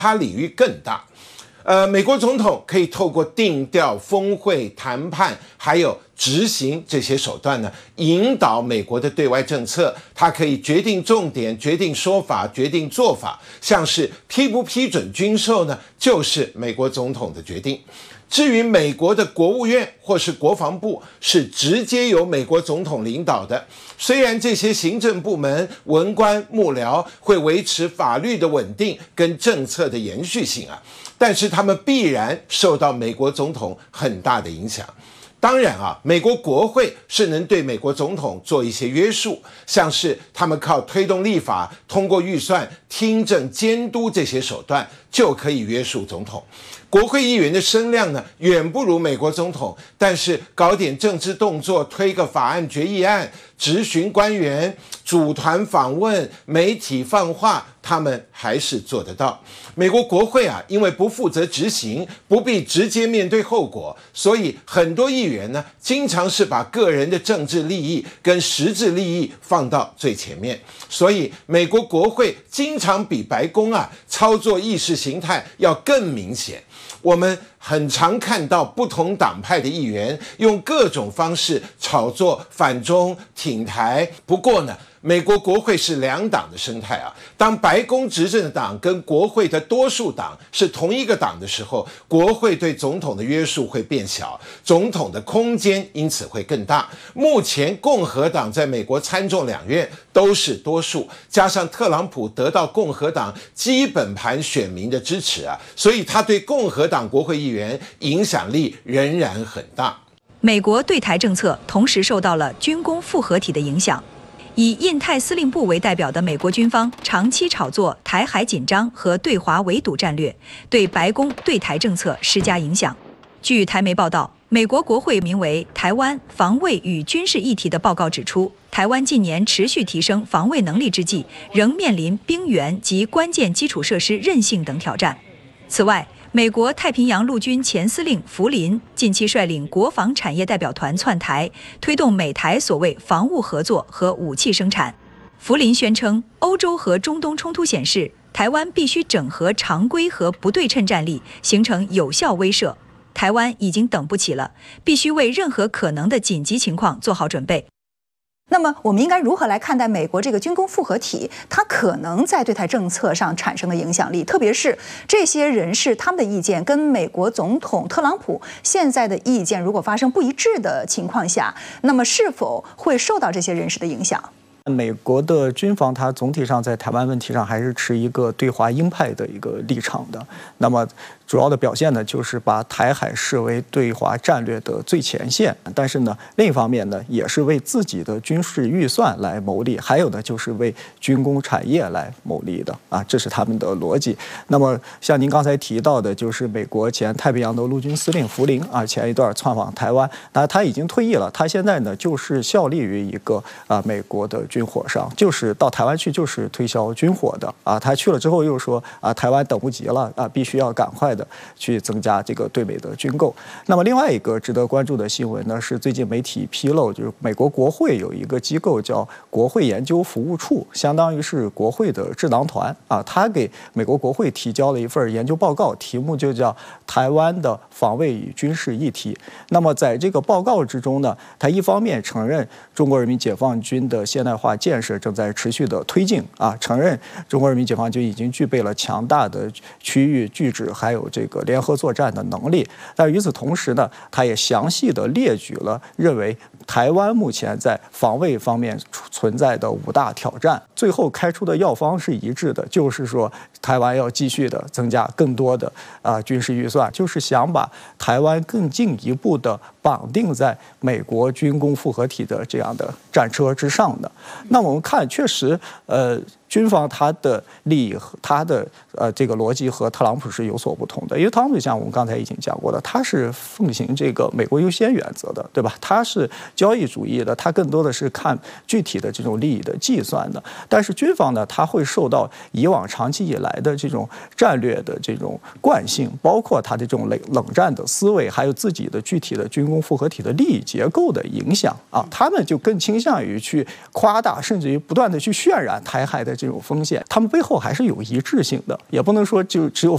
它领域更大。美国总统可以透过定调、峰会、谈判，还有执行这些手段呢，引导美国的对外政策。它可以决定重点、决定说法、决定做法。像是批不批准军售呢，就是美国总统的决定。至于美国的国务院或是国防部是直接由美国总统领导的，虽然这些行政部门、文官、幕僚会维持法律的稳定跟政策的延续性啊，但是他们必然受到美国总统很大的影响。当然啊，美国国会是能对美国总统做一些约束，像是他们靠推动立法、通过预算、听证、监督这些手段就可以约束总统。国会议员的声量呢，远不如美国总统，但是搞点政治动作，推个法案决议案，质询官员，组团访问，媒体放话，他们还是做得到。美国国会啊，因为不负责执行，不必直接面对后果，所以很多议员呢，经常是把个人的政治利益跟实质利益放到最前面。所以美国国会经常比白宫啊操作意识形态要更明显。我们很常看到不同党派的议员用各种方式炒作反中挺台。不过呢，美国国会是两党的生态啊。当白宫执政的党跟国会的多数党是同一个党的时候，国会对总统的约束会变小，总统的空间因此会更大。目前共和党在美国参众两院都是多数，加上特朗普得到共和党基本盘选民的支持啊，所以他对共和党国会议员影响力仍然很大。 美国对台政策同时受到了军工复合体的影响。以印太司令部为代表的美国军方长期炒作台海紧张和对华围堵战略，对白宫对台政策施加影响。据台媒报道，美国国会名为《台湾防卫与军事议题》的报告指出，台湾近年持续提升防卫能力之际，仍面临兵源及关键基础设施韧性等挑战。此外，美国太平洋陆军前司令福林近期率领国防产业代表团窜台，推动美台所谓防务合作和武器生产。福林宣称，欧洲和中东冲突显示，台湾必须整合常规和不对称战力，形成有效威慑。台湾已经等不起了，必须为任何可能的紧急情况做好准备。 那么我们应该如何来看待美国这个军工复合体它可能在对台政策上产生的影响力？特别是这些人士他们的意见跟美国总统特朗普现在的意见如果发生不一致的情况下，那么是否会受到这些人士的影响？ 美国的军方它总体上在台湾问题上还是持一个对华鹰派的一个立场的。那么主要的表现呢，就是把台海视为对华战略的最前线。但是呢，另一方面呢，也是为自己的军事预算来谋利，还有呢，就是为军工产业来谋利的啊，这是他们的逻辑。那么像您刚才提到的，就是美国前太平洋的陆军司令福林啊，前一段窜访台湾，那他已经退役了，他现在呢就是效力于一个美国的军火商，就是到台湾去就是推销军火的啊。他去了之后又说啊，台湾等不及了啊，必须要赶快的去增加这个对美的军购。那么另外一个值得关注的新闻呢，是最近媒体披露，就是美国国会有一个机构叫国会研究服务处，相当于是国会的智囊团啊，他给美国国会提交了一份研究报告，题目就叫台湾的防卫与军事议题。那么在这个报告之中呢，他一方面承认中国人民解放军的现代化建设正在持续的推进啊，承认中国人民解放军已经具备了强大的区域拒止还有这个联合作战的能力。但与此同时呢，他也详细的列举了认为台湾目前在防卫方面存在的5大挑战，最后开出的药方是一致的，就是说台湾要继续的增加更多的军事预算，就是想把台湾更进一步的绑定在美国军工复合体的这样的战车之上的。那我们看，确实军方他的利益和他的这个逻辑和特朗普是有所不同的，因为特朗普像我们刚才已经讲过的，他是奉行这个美国优先原则的，对吧？他是交易主义的，他更多的是看具体的这种利益的计算的。但是军方呢，他会受到以往长期以来的这种战略的这种惯性，包括他的这种冷战的思维，还有自己的具体的军工复合体的利益结构的影响啊，他们就更倾向于去夸大，甚至于不断的去渲染台海的这种风险，他们背后还是有一致性的，也不能说就只有